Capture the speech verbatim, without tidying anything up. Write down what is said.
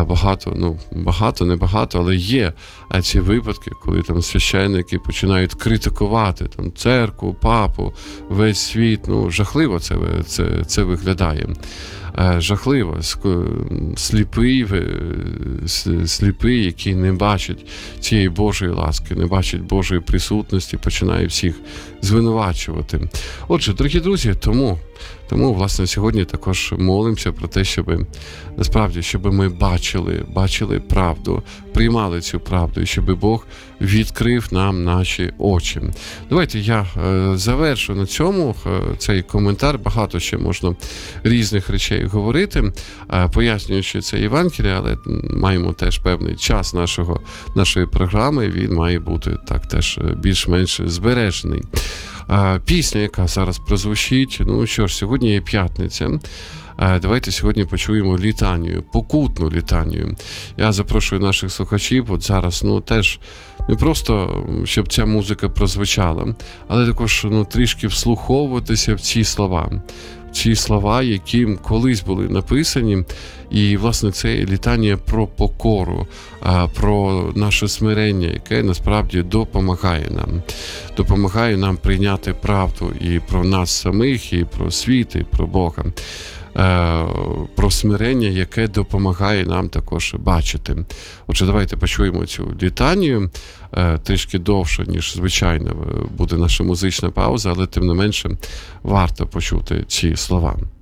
багато, ну, багато, не багато, але є ці випадки, коли там священники починають критикувати там церкву, папу, весь світ. Ну, жахливо це, це, це виглядає. Жахливо. Сліпий, сліпий, який не бачить цієї Божої ласки, не бачить Божої присутності, починає всіх звинувачувати. Отже, дорогі друзі, тому, тому власне, сьогодні також молимося про те, щоб, насправді, щоб ми бачили, бачили правду, приймали цю правду, і щоб Бог відкрив нам наші очі. Давайте я е, завершу на цьому е, цей коментар. Багато ще можна різних речей говорити, е, пояснюючи це Євангеліє, але маємо теж певний час нашого, нашої програми, він має бути так теж більш-менш збережений. Е, пісня, яка зараз прозвучить, ну що ж, сьогодні є п'ятниця. Давайте сьогодні почуємо літанію, покутну літанію. Я запрошую наших слухачів, от зараз, ну, теж не просто, щоб ця музика прозвучала, але також, ну, трішки вслуховуватися в ці слова. Ці слова, які колись були написані, і, власне, це літання про покору, про наше смирення, яке насправді допомагає нам. Допомагає нам прийняти правду і про нас самих, і про світ, і про Бога. Про смирення, яке допомагає нам також бачити. Отже, давайте почуємо цю літанію. Трішки довше, ніж звичайно буде наша музична пауза, але тим не менше варто почути ці слова.